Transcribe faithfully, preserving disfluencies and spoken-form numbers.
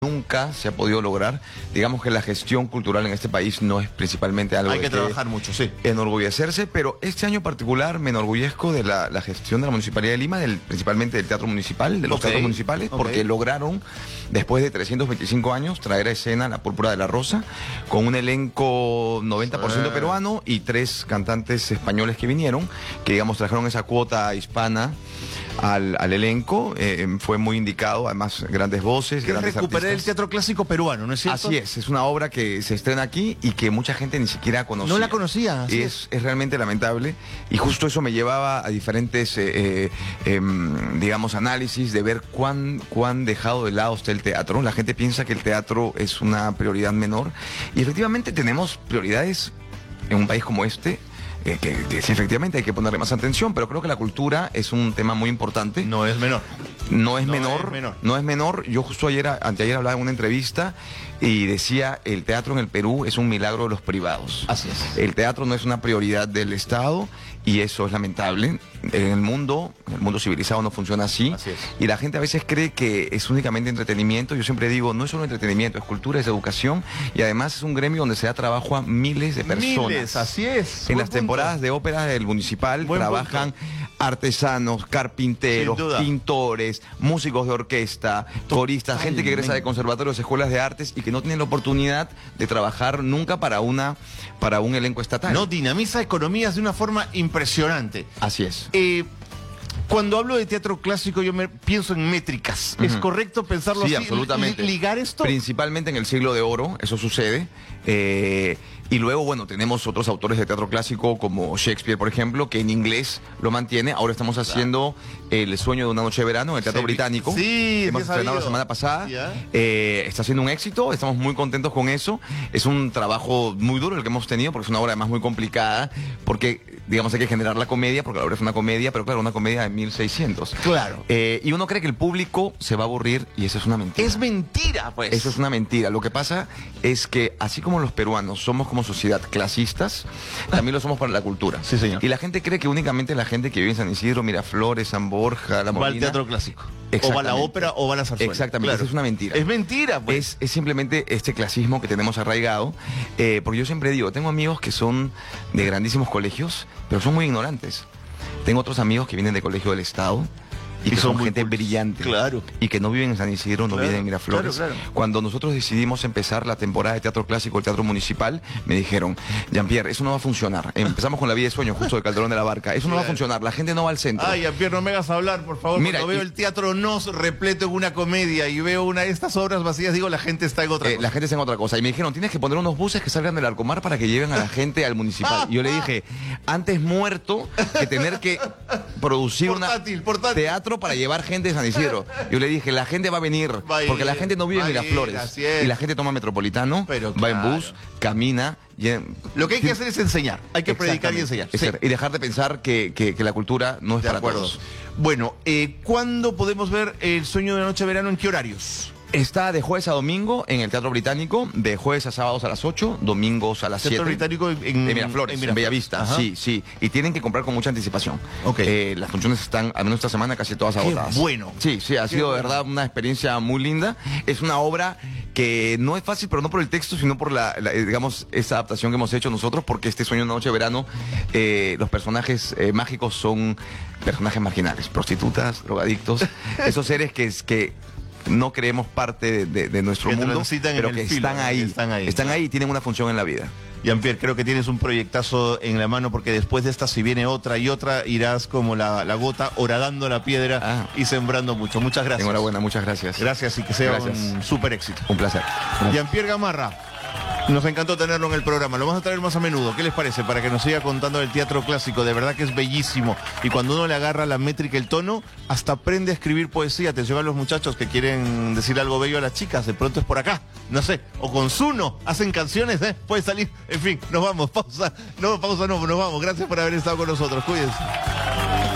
Nunca se ha podido lograr. Digamos que la gestión cultural en este país no es principalmente algo Hay que de trabajar mucho, sí. enorgullecerse, pero este año en particular me enorgullezco de la, la gestión de la Municipalidad de Lima, del, principalmente del Teatro Municipal, de los Okay. teatros municipales, Okay. porque lograron, después de trescientos veinticinco años, traer a escena La Púrpura de la Rosa, con un elenco noventa por ciento Sí. peruano y tres cantantes españoles que vinieron, que digamos trajeron esa cuota hispana al, al elenco. Eh, fue muy indicado, además grandes voces, Que es grandes recuperar artistas. el teatro clásico peruano, ¿no es cierto? Así es, es una obra que se estrena aquí y que mucha gente ni siquiera conocía. No la conocía, así Y es, es realmente lamentable, y justo eso me llevaba a diferentes, eh, eh, em, digamos, análisis de ver cuán, cuán dejado de lado está el teatro. La gente piensa que el teatro es una prioridad menor, y efectivamente tenemos prioridades en un país como este. Eh, que, que sí, efectivamente hay que ponerle más atención, pero creo que la cultura es un tema muy importante. No es menor. No es No menor, es menor. no es menor. Yo justo ayer, anteayer hablaba en una entrevista y decía, el teatro en el Perú es un milagro de los privados. Así es. El teatro no es una prioridad del Estado y eso es lamentable. En el mundo, en el mundo civilizado no funciona así. Así es. Y la gente a veces cree que es únicamente entretenimiento. Yo siempre digo, no es solo entretenimiento, es cultura, es educación, y además es un gremio donde se da trabajo a miles de personas. Miles, así es. En Buen las punto. temporadas de ópera del municipal Buen trabajan artesanos, carpinteros, Sin duda. pintores, músicos de orquesta, coristas, gente que egresa de conservatorios, escuelas de artes y que no tienen la oportunidad de trabajar nunca para una para un elenco estatal. No, dinamiza economías de una forma impresionante. Así es. Eh, cuando hablo de teatro clásico, yo me pienso en métricas. ¿Es Ujú. correcto pensarlo Sí, así? absolutamente. Li- ¿Ligar esto? Principalmente en el siglo de oro, eso sucede. Eh, y luego, bueno, tenemos otros autores de teatro clásico como Shakespeare, por ejemplo, que en inglés lo mantiene. Ahora estamos haciendo El sueño de una noche de verano en el Teatro Sí. Británico. Sí, que hemos sí he estrenado la sabido. semana pasada. Ya. Eh, está siendo un éxito, estamos muy contentos con eso. Es un trabajo muy duro el que hemos tenido, porque es una obra además muy complicada, porque, digamos, hay que generar la comedia, porque la obra es una comedia, pero claro, una comedia de mil seiscientos. Claro. Eh, y uno cree que el público se va a aburrir, y eso es una mentira. Es mentira, pues. Eso es una mentira. Lo que pasa es que así como los peruanos somos como sociedad clasistas, también lo somos para la cultura. Sí, señor. Y la gente cree que únicamente la gente que vive en San Isidro, Miraflores, San Borja, La Va al Molina... teatro clásico. O va a la Exactamente. ópera o va a la zarzuela. Exactamente, Claro. eso es una mentira. Es mentira, pues. Es, es simplemente este clasismo que tenemos arraigado, eh, porque yo siempre digo, tengo amigos que son de grandísimos colegios, pero son muy ignorantes. Tengo otros amigos que vienen de colegio del Estado y, Y que son son muy gente cultos. brillante. Claro. Y que no viven en San Isidro, no Claro, viven en Miraflores. claro, claro. Cuando nosotros decidimos empezar la temporada de teatro clásico, el teatro municipal, me dijeron, Jean-Pierre, eso no va a funcionar. Empezamos con La vida de sueño, justo de Calderón de la Barca. Eso no va a Claro. funcionar, la gente no va al centro. Ay, Jean-Pierre, no me hagas hablar, por favor. Mira, Cuando veo y- el teatro Nos repleto en una comedia y veo una de estas obras vacías, digo, la gente está en otra Eh, cosa. la gente está en otra cosa. Y me dijeron, tienes que poner unos buses que salgan del Arcomar para que lleven a la gente al municipal. Y yo le dije, antes muerto que tener que producir Portátil, una portátil. teatro para llevar gente de San Isidro. Yo le dije, la gente va a venir, Va a ir, porque la gente no vive va en a ir, Miraflores. así es. Y la gente toma metropolitano, Pero va en claro. bus, camina. Y en- Lo que hay que hacer es enseñar. Hay que predicar y enseñar. Exactamente. Sí. Y dejar de pensar que, que- que la cultura no es De para acuerdo. todos. Bueno, eh, ¿cuándo podemos ver El sueño de la noche de verano? ¿En qué horarios? Está de jueves a domingo en el Teatro Británico, de jueves a sábados a las ocho, domingos a las Teatro siete. Británico en, De Miraflores, en, Bellavista, Ajá. sí, sí. Y tienen que comprar con mucha anticipación. Ok. Eh, las funciones están, al menos esta semana, casi todas Qué agotadas. bueno. Sí, sí, ha Qué sido de bueno. verdad una experiencia muy linda. Es una obra que no es fácil, pero no por el texto, sino por la, la, eh, digamos, esa adaptación que hemos hecho nosotros, porque este sueño de una noche de verano, eh, los personajes eh, mágicos son personajes marginales, prostitutas, drogadictos, esos seres que, es- que no creemos parte de, de- de nuestro Que mundo, transitan en pero el que filo, están que ahí, están ahí. están ahí y tienen una función en la vida. Jean-Pierre, creo que tienes un proyectazo en la mano porque después de esta, si viene otra y otra, irás como la, la gota horadando la piedra Ah. y sembrando mucho. Muchas gracias. Enhorabuena, muchas gracias. Gracias y que sea Gracias. un súper éxito. Un placer. Jean-Pierre Gamarra, nos encantó tenerlo en el programa. Lo vamos a traer más a menudo. ¿Qué les parece? Para que nos siga contando del teatro clásico. De verdad que es bellísimo. Y cuando uno le agarra la métrica, el tono, hasta aprende a escribir poesía. Atención a los muchachos que quieren decir algo bello a las chicas. De pronto es por acá. No sé. O con Zuno. Hacen canciones, ¿eh? Puede salir. En fin, nos vamos. Pausa. No, pausa no. Nos vamos. Gracias por haber estado con nosotros. Cuídense.